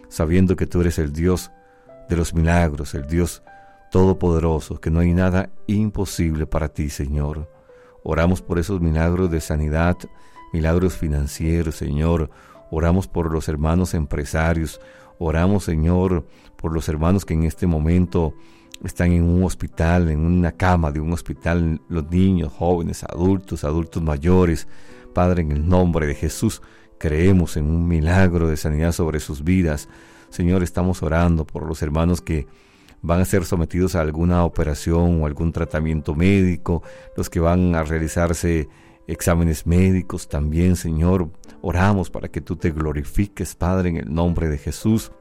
sabiendo que tú eres el Dios de los milagros, el Dios todopoderoso, que no hay nada imposible para ti, Señor. Oramos por esos milagros de sanidad, milagros financieros, Señor. Oramos por los hermanos empresarios. Oramos, Señor, por los hermanos que en este momento están en un hospital, en una cama de un hospital, los niños, jóvenes, adultos mayores. Padre, en el nombre de Jesús, creemos en un milagro de sanidad sobre sus vidas. Señor, estamos orando por los hermanos que van a ser sometidos a alguna operación o algún tratamiento médico, los que van a realizarse exámenes médicos también, Señor. Oramos para que tú te glorifiques, Padre, en el nombre de Jesús.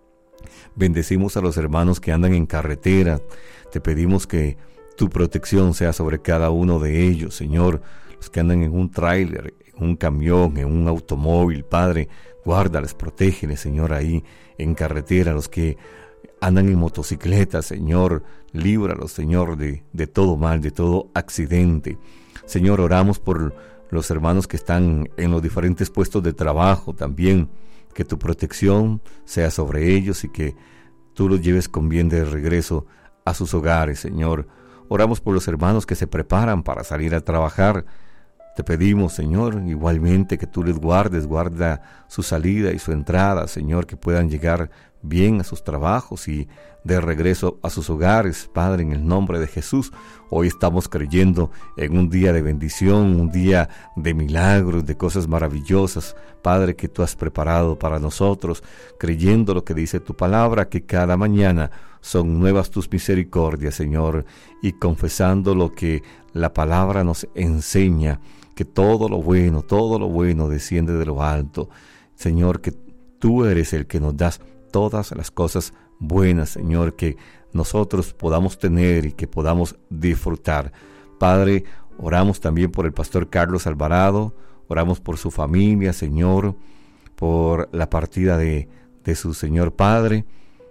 Bendecimos a los hermanos que andan en carretera. Te pedimos que tu protección sea sobre cada uno de ellos, Señor. Los que andan en un tráiler, en un camión, en un automóvil, Padre, guárdales, protégeles, Señor, ahí en carretera. Los que andan en motocicleta, Señor, líbralos, Señor, de todo mal, de todo accidente. Señor, oramos por los hermanos que están en los diferentes puestos de trabajo también, que tu protección sea sobre ellos y que tú los lleves con bien de regreso a sus hogares, Señor. Oramos por los hermanos que se preparan para salir a trabajar. Te pedimos, Señor, igualmente que tú les guarda su salida y su entrada, Señor, que puedan llegar bien a sus trabajos y de regreso a sus hogares, Padre, en el nombre de Jesús. Hoy estamos creyendo en un día de bendición, un día de milagros, de cosas maravillosas, Padre, que tú has preparado para nosotros, creyendo lo que dice tu palabra, que cada mañana son nuevas tus misericordias, Señor, y confesando lo que la palabra nos enseña, que todo lo bueno desciende de lo alto. Señor, que tú eres el que nos das todas las cosas buenas, Señor, que nosotros podamos tener y que podamos disfrutar. Padre, oramos también por el pastor Carlos Alvarado, oramos por su familia, Señor, por la partida de su Señor Padre.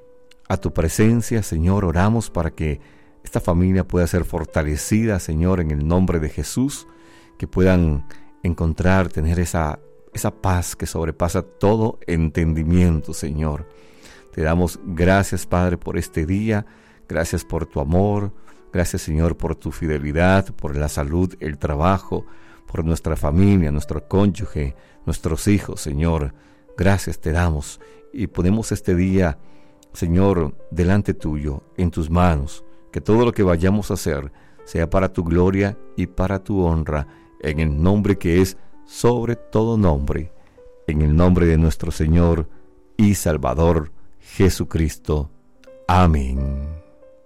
A tu presencia, Señor, oramos para que esta familia pueda ser fortalecida, Señor, en el nombre de Jesús, que puedan encontrar, tener esa paz que sobrepasa todo entendimiento, Señor. Te damos gracias, Padre, por este día, gracias por tu amor, gracias, Señor, por tu fidelidad, por la salud, el trabajo, por nuestra familia, nuestro cónyuge, nuestros hijos, Señor. Gracias te damos y ponemos este día, Señor, delante tuyo, en tus manos, que todo lo que vayamos a hacer sea para tu gloria y para tu honra, en el nombre que es sobre todo nombre, en el nombre de nuestro Señor y Salvador Jesucristo. Amén.